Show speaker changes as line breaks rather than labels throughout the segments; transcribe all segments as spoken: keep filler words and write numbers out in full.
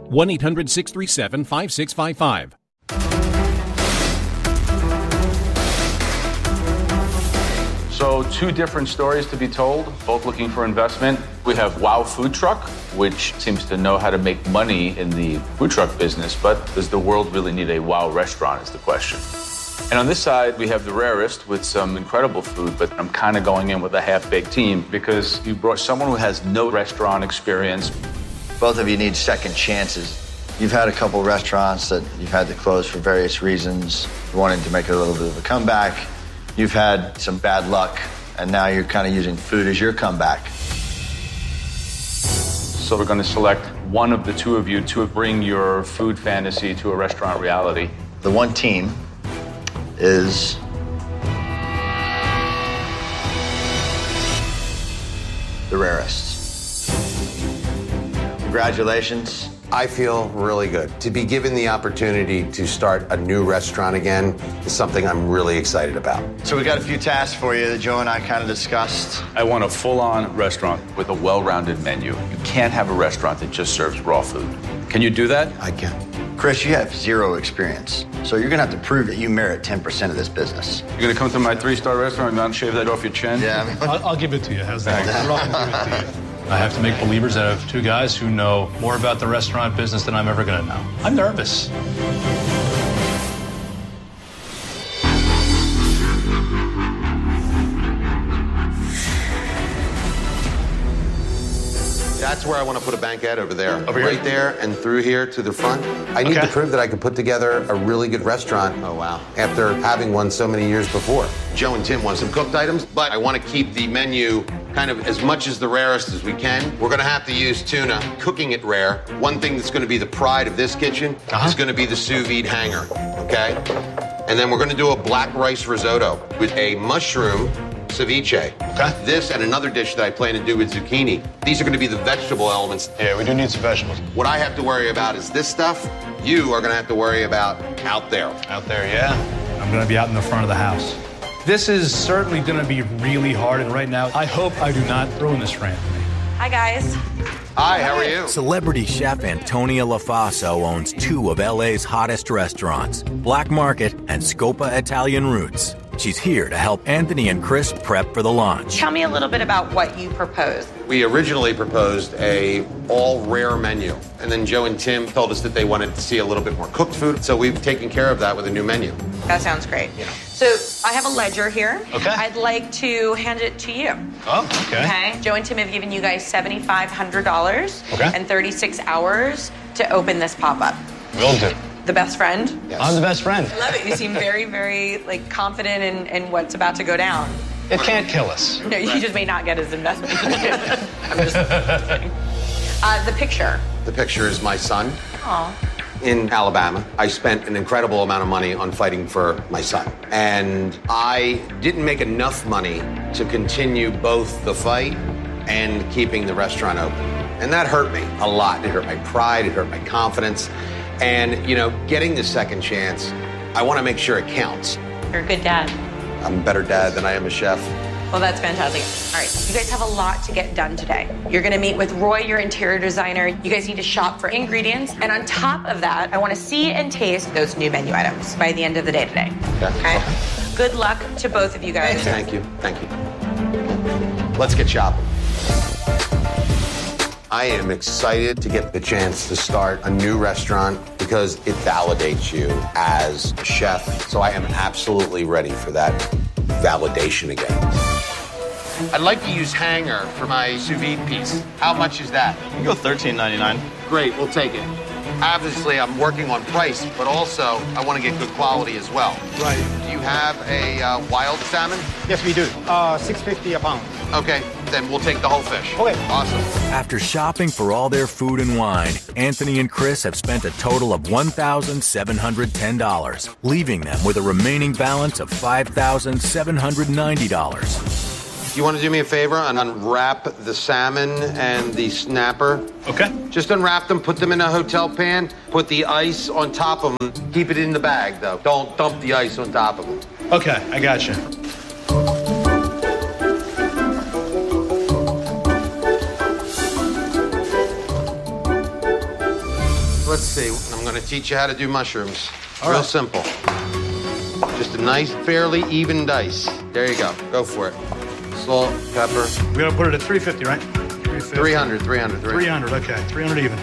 one eight hundred six three seven five six five five.
So two different stories to be told, both looking for investment. We have Wow Food Truck, which seems to know how to make money in the food truck business, but does the world really need a Wow restaurant is the question. And on this side, we have The Rarest with some incredible food, but I'm kind of going in with a half-baked team because you brought someone who has no restaurant experience.
Both of you need second chances. You've had a couple restaurants that you've had to close for various reasons. You wanted to make a little bit of a comeback. You've had some bad luck, and now you're kind of using food as your comeback.
So we're going to select one of the two of you to bring your food fantasy to a restaurant reality.
The one team is The Rarest. Congratulations.
I feel really good. To be given the opportunity to start a new restaurant again is something I'm really excited about.
So we got a few tasks for you that Joe and I kind of discussed.
I want a full-on restaurant with a well-rounded menu. You can't have a restaurant that just serves raw food. Can you do that?
I can.
Chris, you have zero experience, so you're going to have to prove that you merit ten percent of this business.
You're going to come to my three-star restaurant and not shave that off your chin?
Yeah. I mean,
I'll, I'll give it to you. How's that? I'll give it to you. I have to make believers out of two guys who know more about the restaurant business than I'm ever going to know. I'm nervous.
That's where I want to put a bank ad over there.
Over here?
Right there and through here to the front. I need
Okay.
to prove that I could put together a really good restaurant.
Oh, wow.
After having one so many years before. Joe and Tim want some cooked items, but I want to keep the menu kind of as much as The Rarest as we can. We're going to have to use tuna, cooking it rare. One thing that's going to be the pride of this kitchen
Uh-huh.
is going to be the sous vide hanger, okay? And then we're going to do a black rice risotto with a mushroom ceviche.
Okay.
This and another dish that I plan to do with zucchini. These are going to be the vegetable elements.
Yeah, we do need some vegetables.
What I have to worry about is this stuff. You are going to have to worry about out there.
Out there, yeah. I'm going to be out in the front of the house. This is certainly going to be really hard, and right now, I hope I do not ruin this for Anthony.
Hi, guys.
Hi, how are you?
Celebrity chef Antonia LaFaso owns two of L A's hottest restaurants, Black Market and Scopa Italian Roots. She's here to help Anthony and Chris prep for the launch.
Tell me a little bit about what you proposed.
We originally proposed a all rare menu, and then Joe and Tim told us that they wanted to see a little bit more cooked food, so we've taken care of that with a new menu.
That sounds great. So I have a ledger here.
Okay.
I'd like to hand it to you.
Oh, okay.
Okay. Joe and Tim have given you guys seven thousand five hundred dollars
Okay.
and thirty-six hours to open this pop-up.
Will do.
The best friend?
Yes.
I'm the best friend.
I love it. You seem very, very like confident in, in what's about to go down.
It can't kill us.
No, he just may not get his investment. I'm just kidding. Uh, the picture.
The picture is my son
Aw.
in Alabama. I spent an incredible amount of money on fighting for my son, and I didn't make enough money to continue both the fight and keeping the restaurant open. And that hurt me a lot. It hurt my pride, it hurt my confidence. And, you know, getting the second chance, I want to make sure it counts.
You're a good dad.
I'm a better dad than I am a chef.
Well, that's fantastic. All right, you guys have a lot to get done today. You're gonna meet with Roy, your interior designer. You guys need to shop for ingredients. And on top of that, I wanna see and taste those new menu items by the end of the day today.
Okay.
Okay? Good luck to both of you guys.
Thank you, thank you. Let's get shopping. I am excited to get the chance to start a new restaurant because it validates you as a chef. So I am absolutely ready for that validation again. I'd like to use hanger for my sous vide piece. How much is that?
You go thirteen ninety-nine.
Great, we'll take it. Obviously, I'm working on price, but also I want to get good quality as well.
Right.
Do you have a uh, wild salmon?
Yes, we do. Uh, six fifty a pound.
Okay, then we'll take the whole fish.
Okay.
Awesome.
After shopping for all their food and wine, Anthony and Chris have spent a total of one thousand seven hundred ten dollars, leaving them with a remaining balance of five thousand seven hundred ninety dollars.
You want to do me a favor and unwrap the salmon and the snapper?
Okay.
Just unwrap them, put them in a hotel pan, put the ice on top of them. Keep it in the bag, though. Don't dump the ice on top of them.
Okay, I got you.
let's see. I'm going to teach you how to do mushrooms.
All
Real
right.
simple. Just a nice, fairly even dice. There you go. Go for it. Salt, pepper.
We're gonna put it at three fifty, right?
three hundred, three hundred,
three hundred, okay. three hundred even.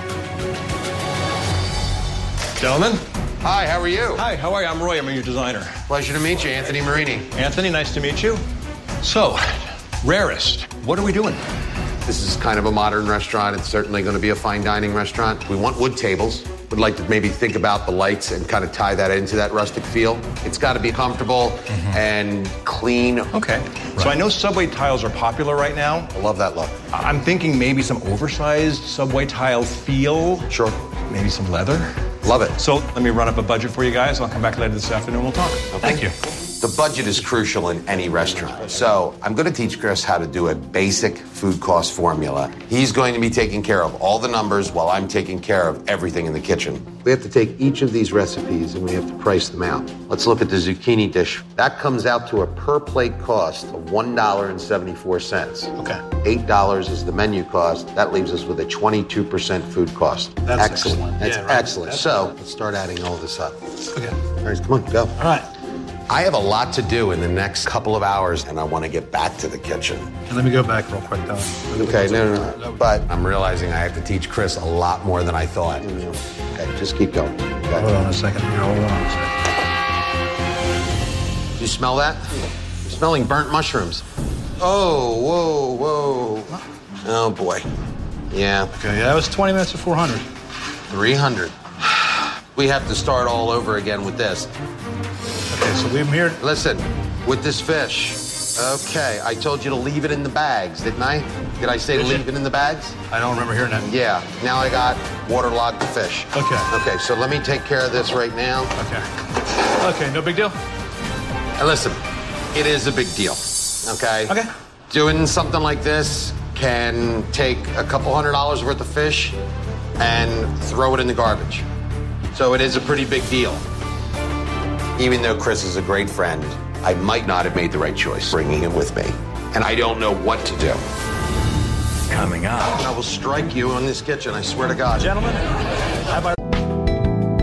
Gentlemen.
Hi, how are you?
Hi, how are you? I'm Roy. I'm your designer.
Pleasure to meet you, Anthony Marini.
Anthony, nice to meet you. So, Rarest, what are we doing?
This is kind of a modern restaurant. It's certainly going to be a fine dining restaurant. We want wood tables. Would like to maybe think about the lights and kind of tie that into that rustic feel. It's got to be comfortable mm-hmm. and clean.
Okay. Right. So I know Subway tiles are popular right now.
I love that look.
I'm thinking maybe some oversized Subway tile feel.
Sure.
Maybe some leather.
Love it.
So let me run up a budget for you guys. I'll come back later this afternoon. We'll talk.
Okay.
Thank you.
The budget is crucial in any restaurant. So I'm going to teach Chris how to do a basic food cost formula. He's going to be taking care of all the numbers while I'm taking care of everything in the kitchen. We have to take each of these recipes and we have to price them out. Let's look at the zucchini dish. That comes out to a per plate cost of one dollar and seventy-four cents.
Okay.
eight dollars is the menu cost. That leaves us with a twenty-two percent food cost.
That's
excellent.
excellent.
That's
Yeah, right.
excellent.
That's
so
right.
let's start adding all this up.
Okay.
All right, come on, go.
All right.
I have a lot to do in the next couple of hours, and I want to get back to the kitchen.
Let me go back real quick, though.
Okay, no, no, no. But I'm realizing I have to teach Chris a lot more than I thought. Okay, just keep going. Okay.
Hold on a second here. Hold on a second.
You smell that? I'm smelling burnt mushrooms. Oh, whoa, whoa. Oh, boy. Yeah.
Okay, yeah, that was twenty minutes of four hundred.
three hundred. We have to start all over again with this.
Okay, so leave them here.
Listen, with this fish. Okay, I told you to leave it in the bags, didn't I? Did I say
Did
leave
you?
it in the bags?
I don't remember hearing that.
Yeah, now I got waterlogged fish.
Okay.
Okay, so let me take care of this right now.
Okay. Okay, no big deal?
And listen, it is a big deal, okay?
Okay.
Doing something like this can take a couple hundred dollars worth of fish and throw it in the garbage. So it is a pretty big deal. Even though Chris is a great friend, I might not have made the right choice bringing him with me. And I don't know what to do.
Coming up.
I will strike you in this kitchen, I swear to God.
Gentlemen, have I